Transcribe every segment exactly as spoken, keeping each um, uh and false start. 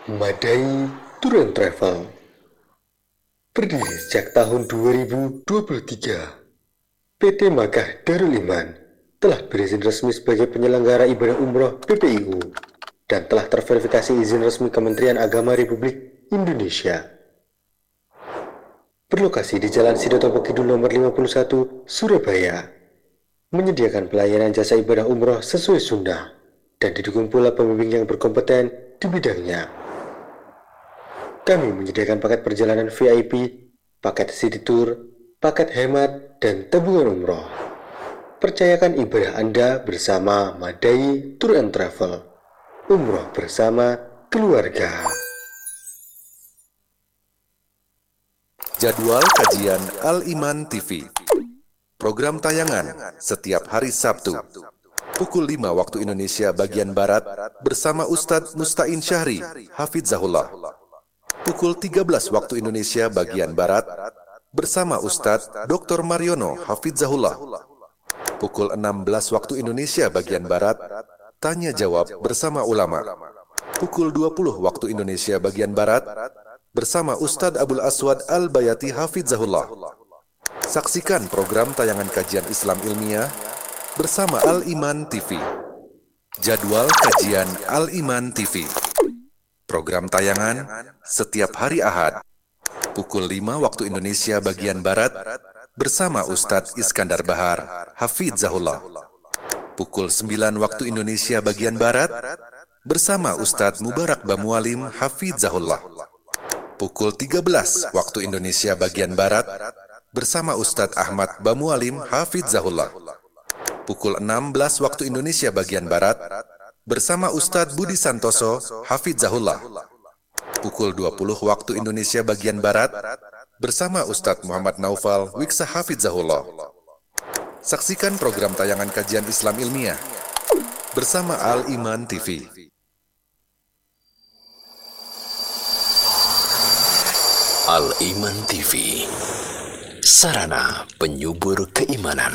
Madai Tour and Travel berdiri sejak tahun dua ribu dua puluh tiga. P T Makkah Darul Iman telah berizin resmi sebagai penyelenggara ibadah umroh P P I U dan telah terverifikasi izin resmi Kementerian Agama Republik Indonesia. Berlokasi di Jalan Sidotopo Kidul nomor lima puluh satu, Surabaya, menyediakan pelayanan jasa ibadah umroh sesuai sunnah dan didukung pula pembimbing yang berkompeten di bidangnya. Kami menyediakan paket perjalanan V I P, paket city tour, paket hemat, dan tabungan umroh. Percayakan ibadah Anda bersama Madai Tour and Travel. Umroh bersama keluarga. Jadwal kajian Al-Iman T V. Program tayangan setiap hari Sabtu. Pukul lima waktu Indonesia bagian Barat bersama Ustadz Musta'in Syahri, Hafizahullah. Pukul tiga belas waktu Indonesia bagian Barat bersama Ustadz Doktor Mariono, Hafizahullah. Pukul enam belas waktu Indonesia bagian Barat, tanya jawab bersama ulama. Pukul dua puluh waktu Indonesia bagian Barat bersama Ustadz Abdul Aswad Al-Bayati, Hafizahullah. Saksikan program tayangan kajian Islam ilmiah bersama Al-Iman T V. Jadwal kajian Al-Iman T V. Program tayangan setiap hari Ahad pukul lima waktu Indonesia bagian Barat bersama Ustadz Iskandar Bahar, Hafizahullah. Pukul sembilan waktu Indonesia bagian Barat bersama Ustadz Mubarak Bamualim, Hafizahullah. Pukul tiga belas waktu Indonesia bagian Barat bersama Ustadz Ahmad Bamualim, Hafizahullah. Pukul enam belas waktu Indonesia bagian Barat bersama Ustadz Budi Santoso, Hafizahullah. Pukul dua puluh waktu Indonesia bagian Barat bersama Ustadz Muhammad Naufal Wiksa, Hafizahullah. Saksikan program tayangan kajian Islam ilmiah bersama Al-Iman T V. Al-Iman T V, sarana penyubur keimanan.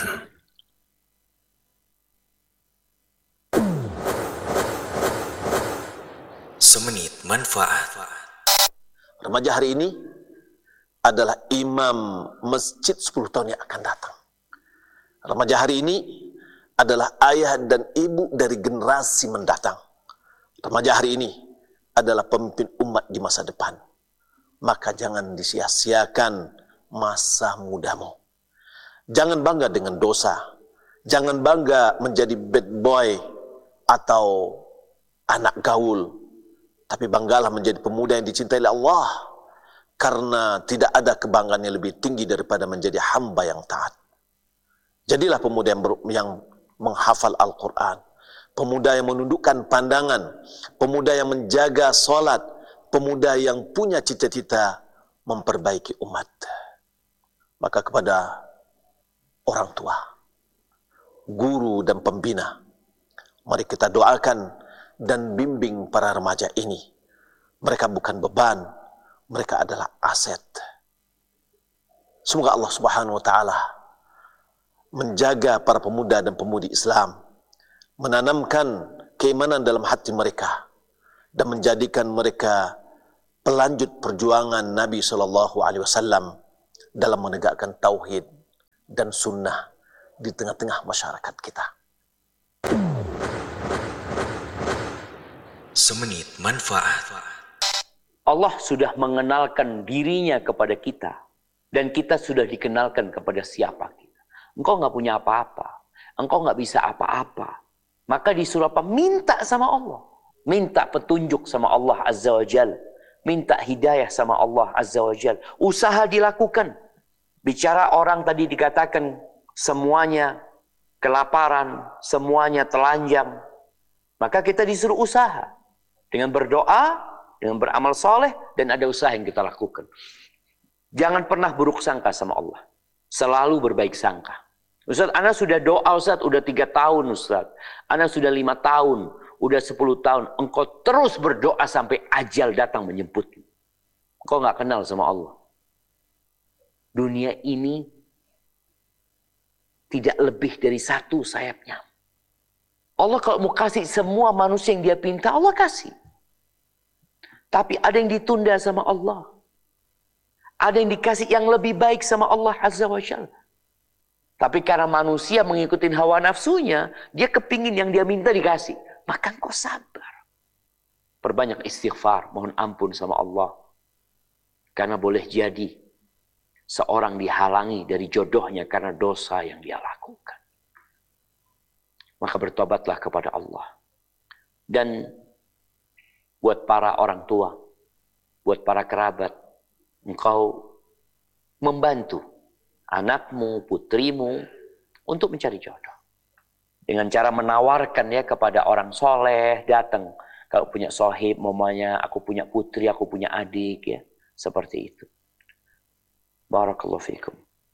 Semenit manfaat. Remaja hari ini adalah imam masjid sepuluh tahun yang akan datang. Remaja hari ini adalah ayah dan ibu dari generasi mendatang. Remaja hari ini adalah pemimpin umat di masa depan. Maka jangan disia-siakan masa mudamu. Jangan bangga dengan dosa. Jangan bangga menjadi bad boy atau anak gaul. Tapi banggalah menjadi pemuda yang dicintai oleh Allah. Karena tidak ada kebanggaan yang lebih tinggi daripada menjadi hamba yang taat. Jadilah pemuda yang, ber, yang menghafal Al-Quran. Pemuda yang menundukkan pandangan. Pemuda yang menjaga solat. Pemuda yang punya cita-cita memperbaiki umat. Maka kepada orang tua, guru dan pembina, mari kita doakan dan bimbing para remaja ini. Mereka bukan beban, mereka adalah aset. Semoga Allah Subhanahu wa taala menjaga para pemuda dan pemudi Islam, menanamkan keimanan dalam hati mereka dan menjadikan mereka pelanjut perjuangan Nabi Shallallahu Alaihi Wasallam dalam menegakkan tauhid dan sunnah di tengah-tengah masyarakat kita. Semenit manfaat. Allah sudah mengenalkan dirinya kepada kita dan kita sudah dikenalkan kepada siapa kita. Engkau nggak punya apa-apa, engkau nggak bisa apa-apa. Maka disuruh apa? Minta sama Allah, minta petunjuk sama Allah Azza wa Jalla. Minta hidayah sama Allah Azza wa Jal. Usaha dilakukan. Bicara orang tadi dikatakan semuanya kelaparan, semuanya telanjang. Maka kita disuruh usaha. Dengan berdoa, dengan beramal soleh, dan ada usaha yang kita lakukan. Jangan pernah buruk sangka sama Allah. Selalu berbaik sangka. Ustaz, Anda sudah doa Ustaz, udah tiga tahun Ustaz. Anda sudah lima tahun. Udah sepuluh tahun, engkau terus berdoa sampai ajal datang menjemput. Engkau gak kenal sama Allah. Dunia ini tidak lebih dari satu sayapnya. Allah kalau mau kasih semua manusia yang dia pinta, Allah kasih. Tapi ada yang ditunda sama Allah. Ada yang dikasih yang lebih baik sama Allah Azza wa Jalla. Tapi karena manusia mengikuti hawa nafsunya, dia kepingin yang dia minta dikasih. Maka engkau sabar. Perbanyak istighfar, mohon ampun sama Allah. Karena boleh jadi seorang dihalangi dari jodohnya karena dosa yang dia lakukan. Maka bertobatlah kepada Allah. Dan buat para orang tua, buat para kerabat, engkau membantu anakmu, putrimu untuk mencari jodoh. Dengan cara menawarkan ya kepada orang soleh, datang. Kalau punya sohib, mamanya, aku punya putri, aku punya adik, ya. Seperti itu. Barakallahu fiikum.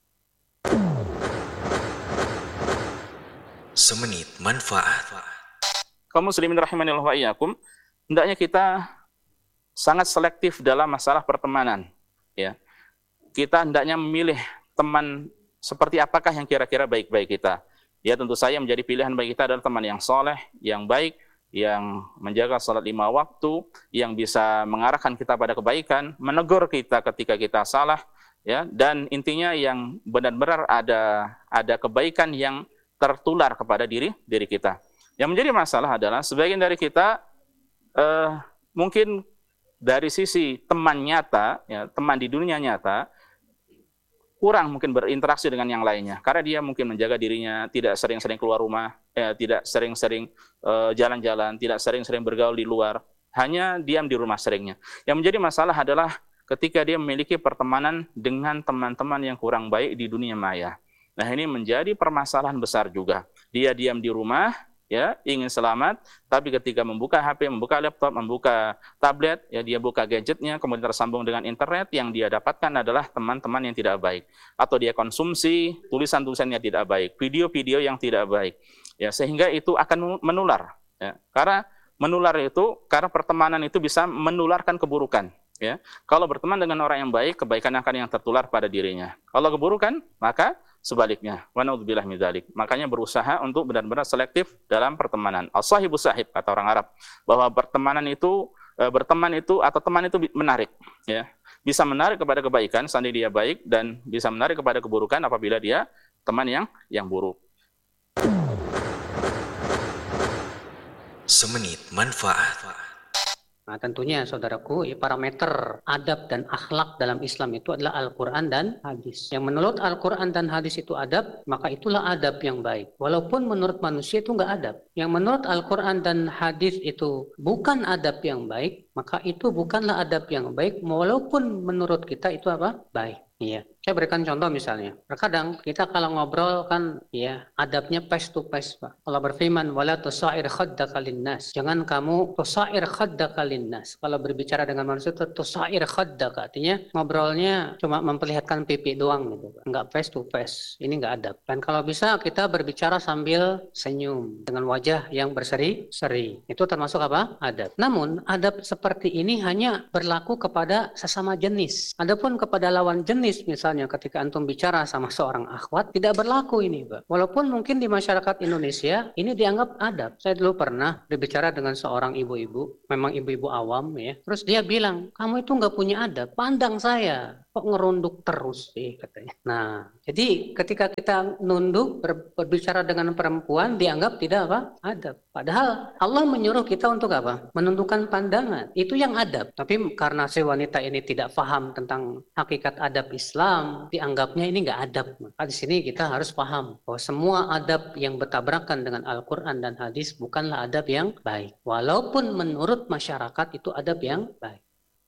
Semenit manfaat. Kaum muslimin rahimani wa iyyakum, hendaknya kita sangat selektif dalam masalah pertemanan, ya. Kita hendaknya memilih teman seperti apakah yang kira-kira baik-baik kita. Ya, tentu saja menjadi pilihan bagi kita adalah teman yang soleh, yang baik, yang menjaga salat lima waktu, yang bisa mengarahkan kita pada kebaikan, menegur kita ketika kita salah, ya, dan intinya yang benar-benar ada ada kebaikan yang tertular kepada diri diri kita. Yang menjadi masalah adalah sebagian dari kita eh, mungkin dari sisi teman nyata, ya, teman di dunia nyata, kurang mungkin berinteraksi dengan yang lainnya, karena dia mungkin menjaga dirinya, tidak sering-sering keluar rumah, eh, tidak sering-sering eh, jalan-jalan, tidak sering-sering bergaul di luar, hanya diam di rumah seringnya. Yang menjadi masalah adalah ketika dia memiliki pertemanan dengan teman-teman yang kurang baik di dunia maya. Nah, ini menjadi permasalahan besar juga. Dia diam di rumah, ya, ingin selamat, tapi ketika membuka H P, membuka laptop, membuka tablet, ya, dia buka gadgetnya, kemudian tersambung dengan internet, yang dia dapatkan adalah teman-teman yang tidak baik. Atau dia konsumsi tulisan-tulisan yang tidak baik, video-video yang tidak baik. Ya, sehingga itu akan menular. Ya. Karena menular itu, karena pertemanan itu bisa menularkan keburukan. Ya. Kalau berteman dengan orang yang baik, kebaikan akan yang tertular pada dirinya. Kalau keburukan, maka sebaliknya. Wa naudzubillah min dzalik. Makanya berusaha untuk benar-benar selektif dalam pertemanan. As-sahibu sahib, kata orang Arab, bahwa pertemanan itu e, berteman itu atau teman itu menarik, ya. Bisa menarik kepada kebaikan seandainya dia baik, dan bisa menarik kepada keburukan apabila dia teman yang yang buruk. Semenit manfaat. Nah, tentunya saudaraku, parameter adab dan akhlak dalam Islam itu adalah Al-Quran dan hadis. Yang menurut Al-Quran dan hadis itu adab, maka itulah adab yang baik. Walaupun menurut manusia itu enggak adab. Yang menurut Al-Quran dan hadis itu bukan adab yang baik, maka itu bukanlah adab yang baik, walaupun menurut kita itu apa? Baik. Iya. Saya berikan contoh misalnya. Terkadang kita kalau ngobrol kan, ya, adabnya face to face, Pak. Allah berfirman, wala tusair khaddaka linnas. Jangan kamu tusair khaddaka linnas. Kalau berbicara dengan manusia itu tusair khaddaka, artinya ngobrolnya cuma memperlihatkan pipi doang gitu, Pak. Enggak face to face. Ini enggak adab. Dan kalau bisa kita berbicara sambil senyum dengan wajah yang berseri-seri. Itu termasuk apa? Adab. Namun, adab seperti ini hanya berlaku kepada sesama jenis. Adapun kepada lawan jenis, misalnya ketika antum bicara sama seorang akhwat, tidak berlaku ini, Pak. Walaupun mungkin di masyarakat Indonesia ini dianggap adab. Saya dulu pernah berbicara dengan seorang ibu-ibu, memang ibu-ibu awam, ya. Terus dia bilang, kamu itu nggak punya adab, pandang saya kok ngerunduk terus sih, katanya. Nah, jadi ketika kita nunduk ber, berbicara dengan perempuan dianggap tidak apa? Adab. Padahal Allah menyuruh kita untuk apa? Menundukkan pandangan. Itu yang adab. Tapi karena si wanita ini tidak paham tentang hakikat adab Islam, dianggapnya ini nggak adab. Maka di sini kita harus paham bahwa semua adab yang bertabrakan dengan Al-Quran dan hadis bukanlah adab yang baik. Walaupun menurut masyarakat itu adab yang baik.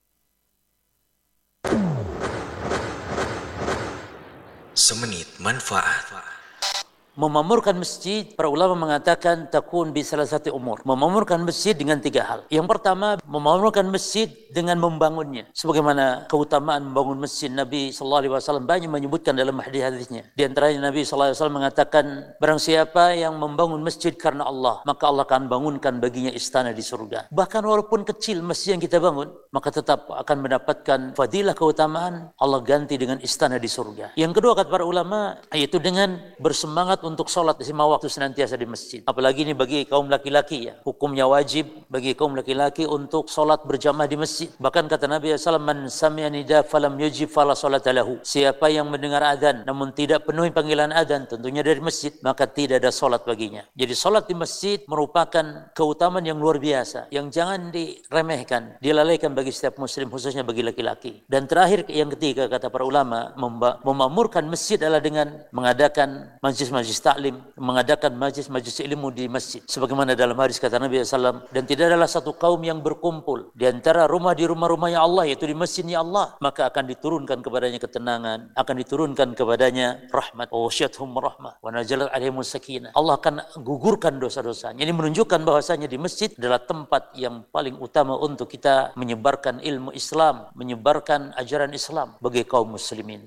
Semenit manfaat. Memakmurkan masjid, para ulama mengatakan takun bi salah satu umur. Memakmurkan masjid dengan tiga hal. Yang pertama, memakmurkan masjid dengan membangunnya. Sebagaimana keutamaan membangun masjid, Nabi sallallahu alaihi wasallam banyak menyebutkan dalam hadis-hadisnya. Di antaranya Nabi sallallahu alaihi wasallam mengatakan, barang siapa yang membangun masjid karena Allah, maka Allah akan bangunkan baginya istana di surga. Bahkan walaupun kecil masjid yang kita bangun, maka tetap akan mendapatkan fadilah keutamaan, Allah ganti dengan istana di surga. Yang kedua kata para ulama, yaitu dengan bersemangat untuk sholat di lima waktu senantiasa di masjid. Apalagi ini bagi kaum laki-laki ya. Hukumnya wajib bagi kaum laki-laki untuk sholat berjamaah di masjid. Bahkan kata Nabi shallallahu alaihi wasallam, man sami'a nida falam yujib fala sholata lahu. Siapa yang mendengar adzan namun tidak penuhi panggilan adzan, tentunya dari masjid, maka tidak ada sholat baginya. Jadi sholat di masjid merupakan keutamaan yang luar biasa, yang jangan diremehkan, dilalaikan bagi setiap muslim, khususnya bagi laki-laki. Dan terakhir yang ketiga kata para ulama, memakmurkan masjid adalah dengan mengadakan majlis-majlis taklim, mengadakan majlis-majlis ilmu di masjid. Sebagaimana dalam hadis kata Nabi shallallahu alaihi wasallam, dan tidak adalah satu kaum yang berkumpul di antara rumah di rumah-rumahnya Allah, yaitu di masjidnya Allah, maka akan diturunkan kepadanya ketenangan, akan diturunkan kepadanya rahmat, wa wasyathum rahmah, wa nazalat alaihimus sakinah. Allah akan gugurkan dosa-dosanya. Ini menunjukkan bahwasanya di masjid adalah tempat yang paling utama untuk kita menyebarkan ilmu Islam, menyebarkan ajaran Islam bagi kaum muslimin.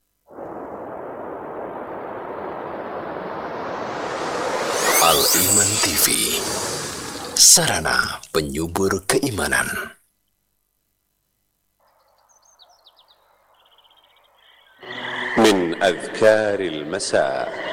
Al-Iman T V, sarana penyubur keimanan. من أذكار المساء